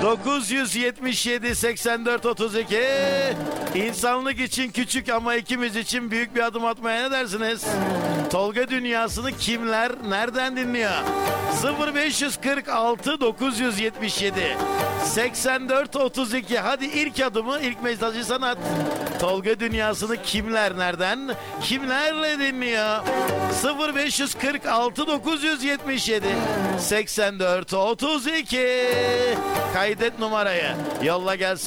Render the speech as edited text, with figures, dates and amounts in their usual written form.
977 84 32. İnsanlık için küçük ama ikimiz için büyük bir adım atmaya ne dersiniz? Tolga Dünyası'nı kimler nereden dinliyor? 0546 977 84 32. Hadi ilk adımı, ilk mesajı sana at. Tolga Dünyası'nı kimler nereden, kimlerle dinliyor? 0546 977 84 32. Kaydet numarayı. Yolla gelsin.